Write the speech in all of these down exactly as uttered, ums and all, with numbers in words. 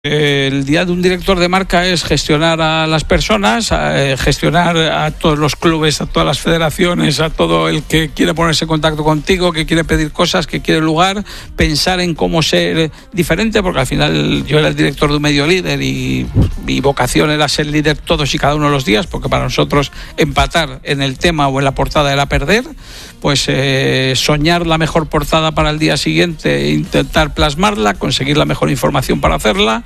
El día de un director de marca es gestionar a las personas, a, eh, gestionar a todos los clubes, a todas las federaciones, a todo el que quiere ponerse en contacto contigo, que quiere pedir cosas, que quiere lugar, pensar en cómo ser diferente, porque al final yo era el director de un medio líder y mi vocación era ser líder todos y cada uno de los días, porque para nosotros empatar en el tema o en la portada era perder. Pues eh, soñar la mejor portada para el día siguiente, intentar plasmarla, conseguir la mejor información para hacerla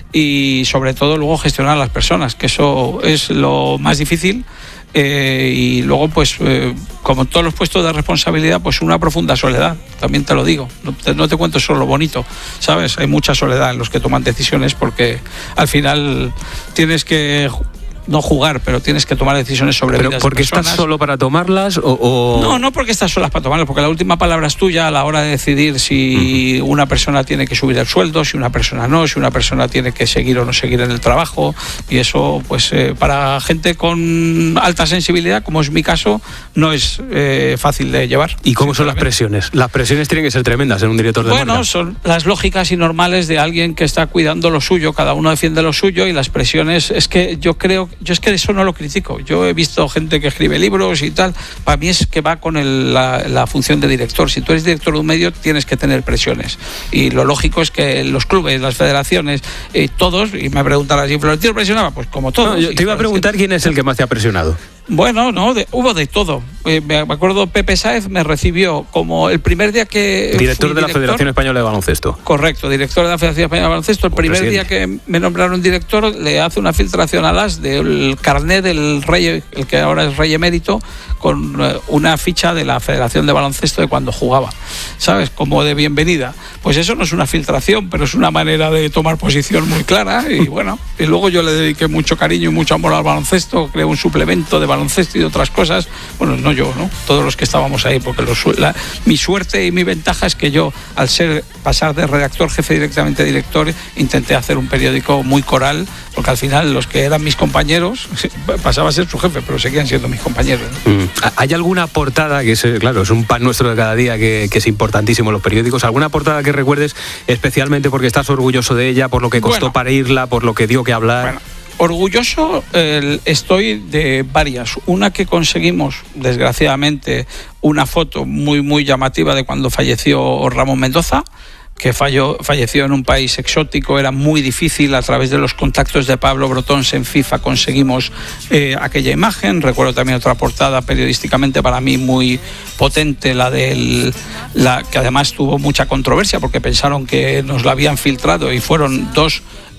y sobre todo luego gestionar a las personas, que eso es lo más difícil. Eh, y luego pues eh, como todos los puestos de responsabilidad, pues una profunda soledad, también te lo digo, no te, no te cuento solo lo bonito, ¿sabes? Hay mucha soledad en los que toman decisiones, porque al final tienes que no jugar, pero tienes que tomar decisiones sobre ¿Pero vidas porque de personas. estás solo para tomarlas o, o...? No, no porque estás solas para tomarlas, porque la última palabra es tuya a la hora de decidir si uh-huh. una persona tiene que subir el sueldo, si una persona no, si una persona tiene que seguir o no seguir en el trabajo, y eso pues eh, para gente con alta sensibilidad, como es mi caso, no es eh, fácil de llevar. ¿Y cómo son las presiones? Las presiones tienen que ser tremendas en un director de bueno, marca. Bueno, son las lógicas y normales de alguien que está cuidando lo suyo, cada uno defiende lo suyo, y las presiones, es que yo creo, yo es que eso no lo critico. Yo he visto gente que escribe libros y tal. Para mí es que va con el, la, la función de director. Si tú eres director de un medio, tienes que tener presiones. Y lo lógico es que los clubes, las federaciones, eh, todos, y me preguntarás, ¿y Florentino presionaba? Pues como todos. No, yo te iba a preguntar quién es el que más te ha presionado. Bueno, no, de, hubo de todo. Eh, me acuerdo, Pepe Sáez me recibió como el primer día que Director fui de la director, Federación Española de Baloncesto. Correcto, director de la Federación Española de Baloncesto. El O primer presidente. día que me nombraron director, le hace una filtración a las del carné del rey, el que ahora es rey emérito, con una ficha de la Federación de Baloncesto de cuando jugaba, ¿sabes? Como de bienvenida. Pues eso no es una filtración, pero es una manera de tomar posición muy clara. Y bueno, y luego yo le dediqué mucho cariño y mucho amor al baloncesto, creé un suplemento de baloncesto y de otras cosas. Bueno, no yo, ¿no? Todos los que estábamos ahí, porque los, la, mi suerte y mi ventaja es que yo, al ser pasar de redactor jefe directamente a director, intenté hacer un periódico muy coral, porque al final los que eran mis compañeros, pasaba a ser su jefe, pero seguían siendo mis compañeros, ¿no? Mm. ¿Hay alguna portada que es, claro, es un pan nuestro de cada día que, que es importantísimo en los periódicos? ¿Alguna portada que recuerdes especialmente porque estás orgulloso de ella, por lo que costó bueno, parirla, por lo que dio que hablar? Bueno. Orgulloso eh, estoy de varias. Una que conseguimos, desgraciadamente, una foto muy muy llamativa de cuando falleció Ramón Mendoza, que falló, falleció en un país exótico. Era muy difícil, a través de los contactos de Pablo Brotons en FIFA conseguimos eh, aquella imagen. Recuerdo también otra portada periodísticamente para mí muy potente, la del la que además tuvo mucha controversia porque pensaron que nos la habían filtrado, y fueron dos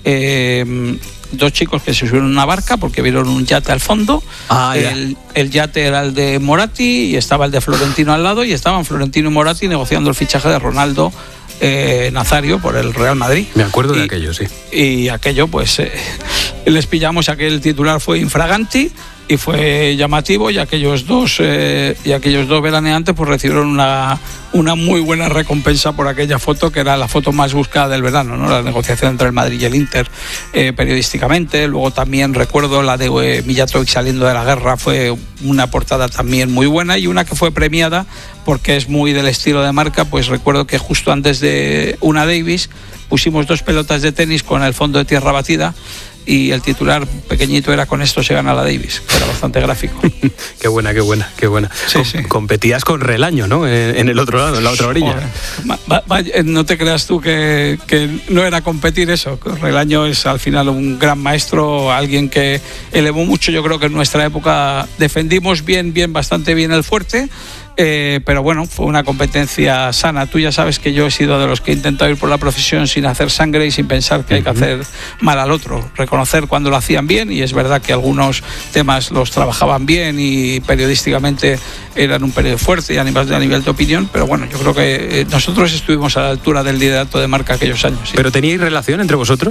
eh, dos chicos que se subieron a una barca porque vieron un yate al fondo. Ah, el, el yate era el de Moratti y estaba el de Florentino al lado, y estaban Florentino y Moratti negociando el fichaje de Ronaldo Eh, Nazario por el Real Madrid. Me acuerdo y, de aquello, sí. Y aquello, pues, eh, les pillamos. Aquel titular fue infraganti y fue llamativo, y aquellos dos eh, y aquellos dos veraneantes pues recibieron una, una muy buena recompensa por aquella foto, que era la foto más buscada del verano, ¿no? La negociación entre el Madrid y el Inter eh, periodísticamente. Luego también recuerdo la de eh, Mijatovic saliendo de la guerra, fue una portada también muy buena, y una que fue premiada porque es muy del estilo de marca. Pues recuerdo que justo antes de una Davis pusimos dos pelotas de tenis con el fondo de tierra batida, y el titular pequeñito era "con esto se gana la Davis", que era bastante gráfico. Qué buena, qué buena, qué buena. Sí, Com- sí. Competías con Relaño, ¿no? En, en el otro lado, en la otra orilla. Va, va, va, no te creas tú que, que no era competir eso. Relaño es al final un gran maestro, alguien que elevó mucho. Yo creo que en nuestra época defendimos bien, bien, bastante bien el fuerte. Eh, pero bueno, fue una competencia sana. Tú ya sabes que yo he sido de los que he intentado ir por la profesión sin hacer sangre y sin pensar que hay que hacer mal al otro, reconocer cuando lo hacían bien, y es verdad que algunos temas los trabajaban bien y periodísticamente eran un periodo fuerte y a nivel, a nivel de opinión, pero bueno, yo creo que eh, nosotros estuvimos a la altura del liderato de marca aquellos años. ¿Sí? ¿Pero teníais relación entre vosotros?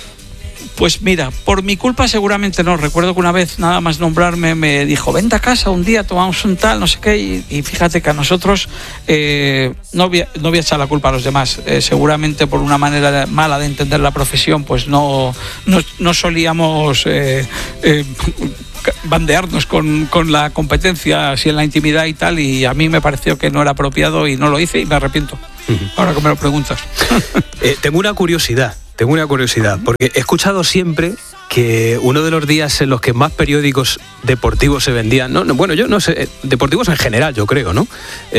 Pues mira, por mi culpa seguramente no. Recuerdo que una vez, nada más nombrarme, me dijo: vente a casa un día, tomamos un tal, no sé qué, y, y fíjate que a nosotros eh, no, voy a, no voy a echar la culpa a los demás. Eh, seguramente por una manera mala de entender la profesión, pues no, no, no solíamos eh, eh, bandearnos con, con la competencia así en la intimidad y tal, y a mí me pareció que no era apropiado y no lo hice, y me arrepiento. Uh-huh. Ahora que me lo preguntas. eh, tengo una curiosidad. tengo una curiosidad, porque he escuchado siempre que uno de los días en los que más periódicos deportivos se vendían, no, no bueno, yo no sé, deportivos en general, yo creo, ¿no?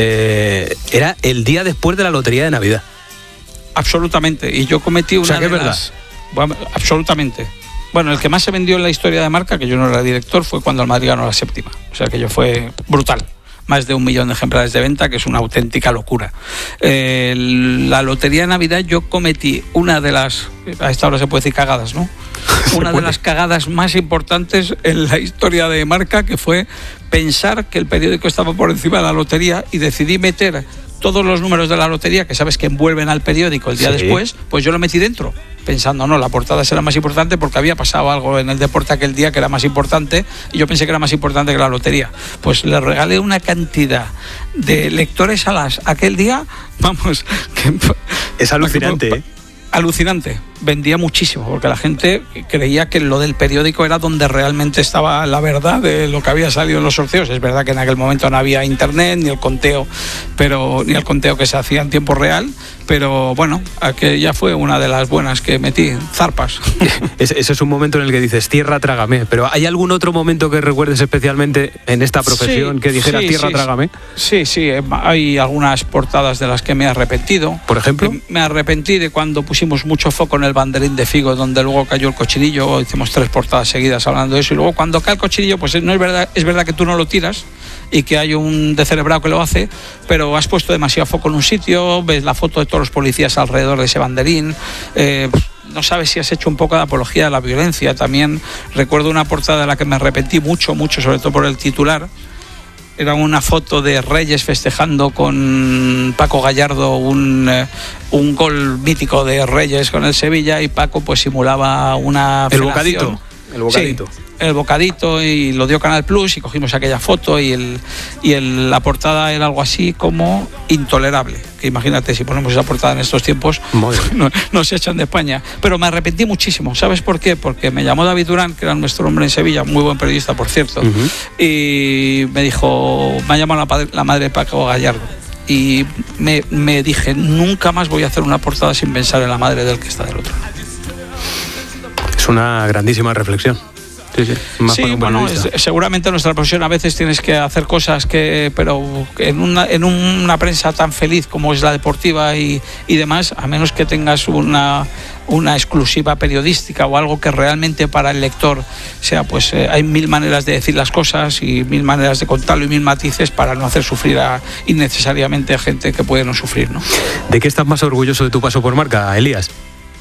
Eh, era el día después de la lotería de Navidad. Absolutamente, y yo cometí una o sea, que de es las... Bueno, absolutamente. Bueno, el que más se vendió en la historia de Marca, que yo no era director, fue cuando el Madrid ganó la séptima. O sea, que yo fue brutal. Más de un millón de ejemplares de venta, que es una auténtica locura. Eh, la lotería de Navidad yo cometí una de las... A esta hora se puede decir cagadas, ¿no? Una de las cagadas más importantes en la historia de Marca, que fue pensar que el periódico estaba por encima de la lotería, y decidí meter todos los números de la lotería, que sabes que envuelven al periódico el día sí. después, pues yo lo metí dentro, pensando, no, la portada será más importante porque había pasado algo en el deporte aquel día que era más importante, y yo pensé que era más importante que la lotería. Pues le regalé una cantidad de lectores a las aquel día, vamos... Que, es alucinante, que, ¿eh? Alucinante. Vendía muchísimo, porque la gente creía que lo del periódico era donde realmente estaba la verdad de lo que había salido en los sorteos. Es verdad que en aquel momento no había internet, ni el conteo, pero ni el conteo que se hacía en tiempo real, pero bueno, aquella fue una de las buenas que metí, zarpas. Ese, ese es un momento en el que dices, tierra, trágame, pero ¿hay algún otro momento que recuerdes especialmente en esta profesión sí, que dijera, sí, tierra, sí, trágame? Sí, sí, hay algunas portadas de las que me he arrepentido. ¿Por ejemplo? Me arrepentí de cuando pusimos mucho foco en el banderín de Figo, donde luego cayó el cochinillo. Hicimos tres portadas seguidas hablando de eso, y luego cuando cae el cochinillo, pues no es verdad, es verdad que tú no lo tiras y que hay un descerebrado que lo hace, pero has puesto demasiado foco en un sitio, ves la foto de todos los policías alrededor de ese banderín, eh, no sabes si has hecho un poco de apología de la violencia. También recuerdo una portada de la que me arrepentí mucho, mucho, sobre todo por el titular. Era una foto de Reyes festejando con Paco Gallardo un, eh, un gol mítico de Reyes con el Sevilla, y Paco pues simulaba una el bocadito, el bocadito. Sí, el bocadito, y lo dio Canal Plus y cogimos aquella foto, y el y el, la portada era algo así como intolerable, que imagínate si ponemos esa portada en estos tiempos no, no se echan de España. Pero me arrepentí muchísimo. ¿Sabes por qué? Porque me llamó David Durán, que era nuestro hombre en Sevilla, muy buen periodista por cierto, uh-huh. y me dijo, me ha llamado la, padre, la madre de Paco Gallardo, y me, me dije, nunca más voy a hacer una portada sin pensar en la madre del que está del otro lado. Es una grandísima reflexión. Sí, sí, más sí, bueno, es, seguramente en nuestra profesión a veces tienes que hacer cosas que, pero en una, en una prensa tan feliz como es la deportiva y, y demás, a menos que tengas una, una exclusiva periodística o algo que realmente para el lector sea, pues eh, hay mil maneras de decir las cosas y mil maneras de contarlo y mil matices para no hacer sufrir a, innecesariamente a gente que puede no sufrir, ¿no? ¿De qué estás más orgulloso de tu paso por Marca, Elías?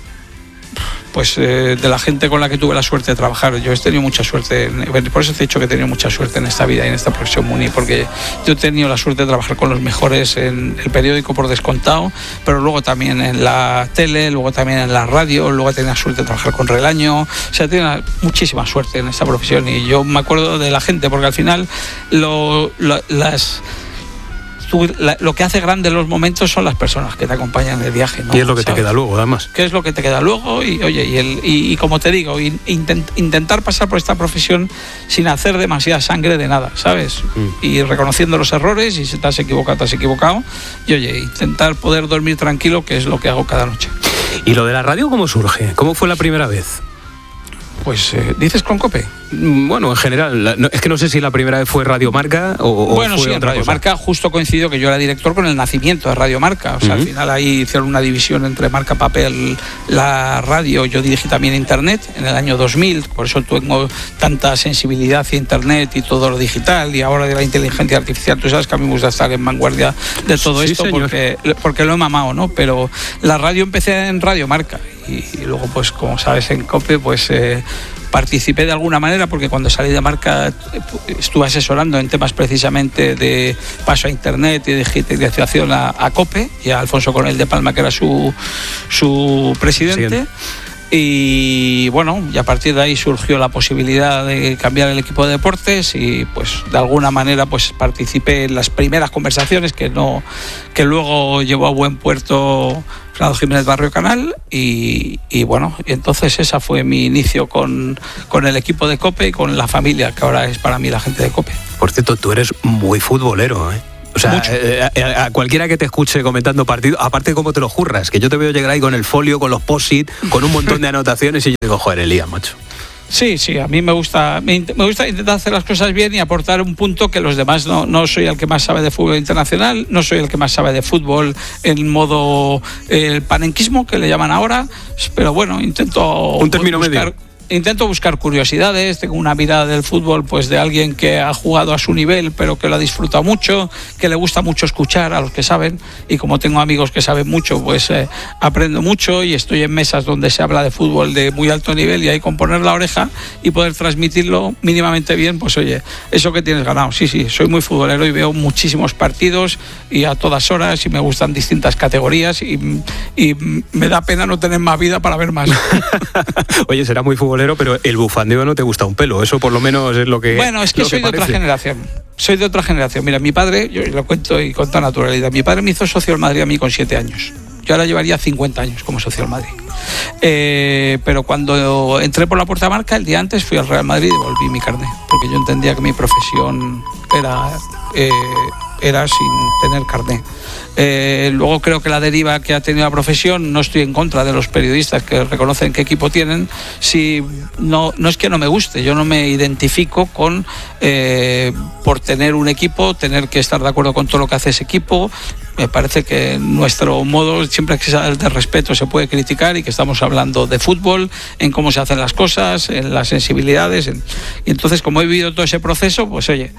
Pues eh, de la gente con la que tuve la suerte de trabajar. Yo he tenido mucha suerte, por eso te he dicho que he tenido mucha suerte en esta vida y en esta profesión, Muni, porque yo he tenido la suerte de trabajar con los mejores en el periódico por descontado, pero luego también en la tele, luego también en la radio, luego he tenido la suerte de trabajar con Relaño. O sea, he tenido muchísima suerte en esta profesión, y yo me acuerdo de la gente, porque al final lo, lo, las... Tú, la, lo que hace grande los momentos son las personas que te acompañan en el viaje, ¿no? Y es lo que ¿sabes? Te queda luego, además. ¿Qué es lo que te queda luego? Y oye, y, el, y, y como te digo, intent, intentar pasar por esta profesión sin hacer demasiada sangre de nada, ¿sabes? Mm. Y reconociendo los errores, y si te has equivocado, te has equivocado. Y oye, intentar poder dormir tranquilo, que es lo que hago cada noche. ¿Y lo de la radio cómo surge? ¿Cómo fue la primera vez? Pues, eh, ¿dices con COPE? Bueno, en general, la, no, es que no sé si la primera vez fue Radio Marca o, bueno, o fue sí, en otra Radio cosa. Marca justo coincidió que yo era director con el nacimiento de Radio Marca. O sea, uh-huh. al final ahí hicieron una división entre Marca Papel, la radio. Yo dirigí también Internet en el año dos mil, por eso tengo tanta sensibilidad hacia Internet y todo lo digital, y ahora de la inteligencia artificial. Tú sabes que a mí me gusta estar en vanguardia de todo sí, esto porque, porque lo he mamado, ¿no? Pero la radio empecé en Radio Marca, y, y luego, pues como sabes, en COPE, pues... Eh, participé de alguna manera, porque cuando salí de Marca estuve asesorando en temas precisamente de paso a Internet y de digitalización a, a COPE y a Alfonso Coronel de Palma, que era su, su presidente. Sí. Y bueno, y a partir de ahí surgió la posibilidad de cambiar el equipo de deportes, y pues de alguna manera pues participé en las primeras conversaciones que no que luego llevó a buen puerto Fernando Jiménez Barrio Canal, y, y bueno, y entonces esa fue mi inicio con, con el equipo de COPE y con la familia, que ahora es para mí la gente de COPE. Por cierto, tú eres muy futbolero, ¿eh? O sea, eh, a, a cualquiera que te escuche comentando partidos, aparte cómo te lo jurras, que yo te veo llegar ahí con el folio, con los post-it, con un montón de anotaciones y yo digo, joder, Elías, macho. Sí, sí, a mí me gusta, me, me gusta intentar hacer las cosas bien y aportar un punto que los demás no. No soy el que más sabe de fútbol internacional, no soy el que más sabe de fútbol en modo el panenquismo, que le llaman ahora, pero bueno, intento un término buscar, medio. Intento buscar curiosidades, tengo una mirada del fútbol pues de alguien que ha jugado a su nivel pero que lo ha disfrutado mucho, que le gusta mucho escuchar a los que saben, y como tengo amigos que saben mucho, pues eh, aprendo mucho y estoy en mesas donde se habla de fútbol de muy alto nivel y hay con poner la oreja y poder transmitirlo mínimamente bien, pues oye, eso que tienes ganado. Sí, sí, soy muy futbolero y veo muchísimos partidos y a todas horas y me gustan distintas categorías y, y me da pena no tener más vida para ver más. Oye, será muy futbolero, pero el bufandeo no te gusta un pelo, eso por lo menos es lo que... Bueno, es que soy de otra generación, soy de otra generación. Mira, mi padre, yo lo cuento y con toda naturalidad, mi padre me hizo socio del Madrid a mí con siete años. Yo ahora llevaría cincuenta años como socio del Madrid. Eh, pero cuando entré por la puerta de Marca, el día antes fui al Real Madrid y devolví mi carné, porque yo entendía que mi profesión era, eh, era sin tener carné. Eh, luego creo que la deriva que ha tenido la profesión, no estoy en contra de los periodistas que reconocen qué equipo tienen, si no, no es que no me guste, yo no me identifico con eh, por tener un equipo, tener que estar de acuerdo con todo lo que hace ese equipo. Me parece que nuestro modo, siempre que sea el de respeto, se puede criticar y que estamos hablando de fútbol, en cómo se hacen las cosas, en las sensibilidades. En... Y entonces, como he vivido todo ese proceso, pues oye,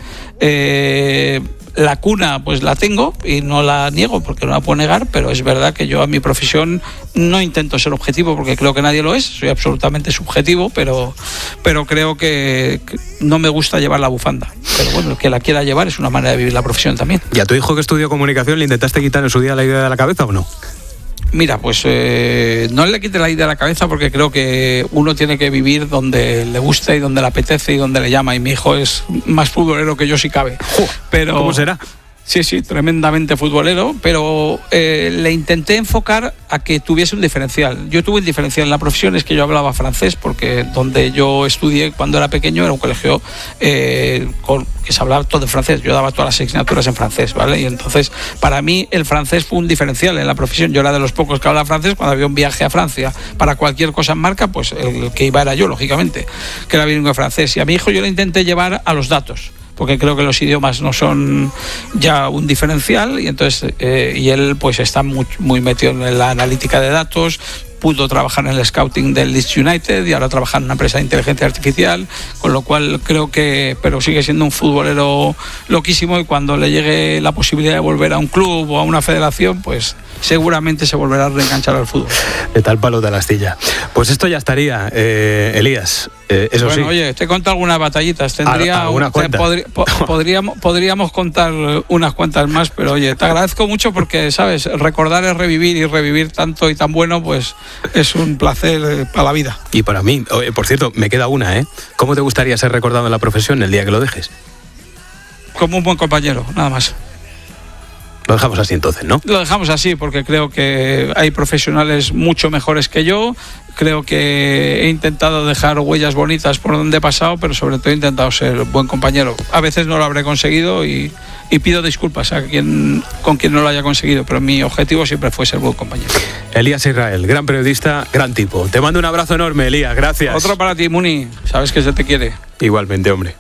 eh, la cuna pues la tengo y no la niego porque no la puedo negar, pero es verdad que yo a mi profesión no intento ser objetivo porque creo que nadie lo es, soy absolutamente subjetivo, pero, pero creo que, que no me gusta llevar la bufanda. Pero bueno, el que la quiera llevar es una manera de vivir la profesión también. ¿Y a tu hijo que estudió comunicación le intentaste quitar en su día la idea de la cabeza o no? Mira, pues eh, no le quite la idea a la cabeza porque creo que uno tiene que vivir donde le gusta y donde le apetece y donde le llama, y mi hijo es más futbolero que yo si cabe. Pero, ¿cómo será? Sí, sí, tremendamente futbolero, pero eh, le intenté enfocar a que tuviese un diferencial. Yo tuve un diferencial en la profesión, es que yo hablaba francés, porque donde yo estudié cuando era pequeño era un colegio eh, con, que se hablaba todo en francés. Yo daba todas las asignaturas en francés, ¿vale? Y entonces, para mí, el francés fue un diferencial en la profesión. Yo era de los pocos que hablaba francés. Cuando había un viaje a Francia para cualquier cosa en marca, pues el que iba era yo, lógicamente, que era bilingüe francés. Y a mi hijo yo le intenté llevar a los datos, porque creo que los idiomas no son ya un diferencial, y entonces eh, y él pues está muy, muy metido en la analítica de datos, pudo trabajar en el scouting del Leeds United y ahora trabaja en una empresa de inteligencia artificial, con lo cual creo que, pero sigue siendo un futbolero loquísimo, y cuando le llegue la posibilidad de volver a un club o a una federación, pues seguramente se volverá a reenganchar al fútbol. De tal palo de la astilla. Pues esto ya estaría, eh, Elías. Eh, eso bueno, sí. Oye, te he contado algunas batallitas. Tendría, algunas te, podri, po, podríamos, podríamos contar unas cuantas más, pero oye, te agradezco mucho porque, sabes, recordar es revivir, y revivir tanto y tan bueno, pues es un placer para la vida. Y para mí, oye, por cierto, me queda una, ¿eh? ¿Cómo te gustaría ser recordado en la profesión el día que lo dejes? Como un buen compañero, nada más. Lo dejamos así entonces, ¿no? Lo dejamos así porque creo que hay profesionales mucho mejores que yo. Creo que he intentado dejar huellas bonitas por donde he pasado, pero sobre todo he intentado ser buen compañero. A veces no lo habré conseguido y, y pido disculpas a quien con quien no lo haya conseguido, pero mi objetivo siempre fue ser buen compañero. Elías Israel, gran periodista, gran tipo. Te mando un abrazo enorme, Elías, gracias. Otro para ti, Muni. Sabes que se te quiere. Igualmente, hombre.